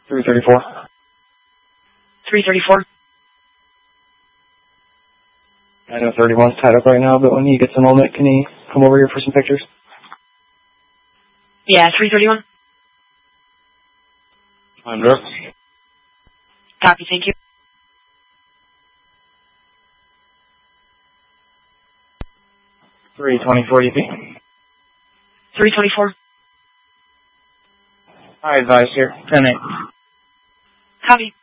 334. 334. I know 31's tied up right now, but when he gets a moment, can he come over here for some pictures? Yeah, 331. I'm Dirk. Copy, thank you. 324 DP. 324. I advise here. 10-8. Copy.